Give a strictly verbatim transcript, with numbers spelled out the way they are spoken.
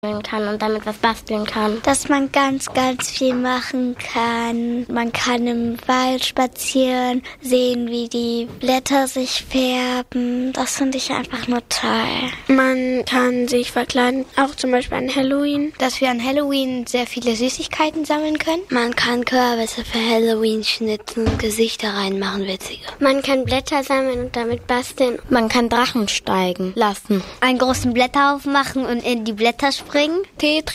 kann und damit was basteln kann. Dass man ganz, ganz viel machen kann. Man kann im Wald spazieren, sehen, wie die Blätter sich färben. Das finde ich einfach nur toll. Man kann sich verkleiden, auch zum Beispiel an Halloween. Dass wir an Halloween sehr viele Süßigkeiten sammeln können. Man kann Kürbisse für Halloween schnitzen und Gesichter reinmachen, witzige. Man kann Blätter sammeln und damit basteln. Man kann Drachen steigen lassen. Einen großen Blätterhaufen machen und in die Blätter springen. Tetris